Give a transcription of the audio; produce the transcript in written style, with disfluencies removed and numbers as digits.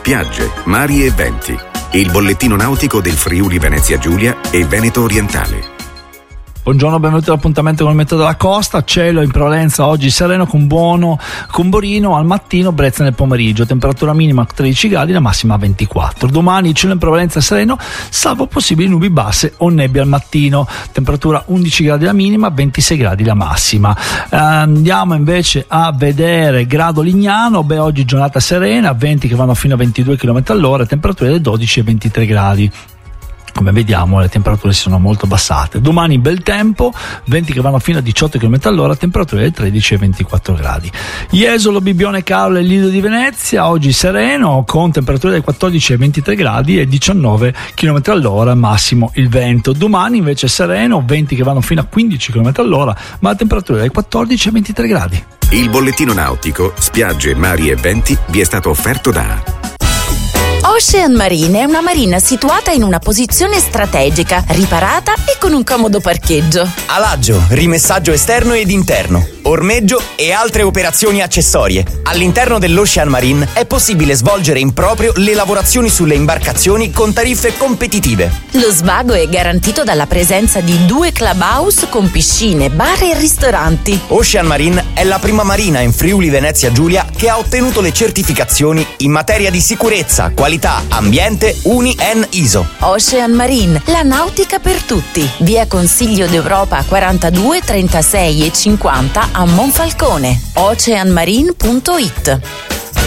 spiagge, mari e venti. Il bollettino nautico del Friuli Venezia Giulia e Veneto Orientale. Buongiorno, benvenuti all'appuntamento con il Meteo della Costa. Cielo in prevalenza oggi sereno con Borino al mattino, brezza nel pomeriggio, temperatura minima 13 gradi, la massima 24. Domani cielo in prevalenza sereno, salvo possibili nubi basse o nebbia al mattino, temperatura 11 gradi la minima, 26 gradi la massima. Andiamo invece a vedere grado Lignano. Oggi giornata serena, venti che vanno fino a 22 km all'ora, temperature dai 12 e 23 gradi. Come vediamo le temperature si sono molto abbassate. Domani bel tempo, venti che vanno fino a 18 km all'ora, temperature dai 13 e 24 gradi. Jesolo, Bibbione, Carola e Lido di Venezia, oggi sereno con temperature dai 14 ai 23 gradi e 19 km all'ora massimo il vento. Domani invece sereno, venti che vanno fino a 15 km all'ora, ma la temperatura dai 14 ai 23 gradi. Il bollettino nautico, spiagge, mari e venti vi è stato offerto da Ocean Marine è una marina situata in una posizione strategica, riparata e con un comodo parcheggio. Alaggio, rimessaggio esterno ed interno, ormeggio e altre operazioni accessorie. All'interno dell'Ocean Marine è possibile svolgere in proprio le lavorazioni sulle imbarcazioni con tariffe competitive. Lo svago è garantito dalla presenza di 2 clubhouse con piscine, bar e ristoranti. Ocean Marine è la prima marina in Friuli Venezia Giulia che ha ottenuto le certificazioni in materia di sicurezza, qualità, ambiente UNI-EN ISO. Ocean Marine, la nautica per tutti. Via Consiglio d'Europa 42, 36 e 50 a Monfalcone. oceanmarine.it.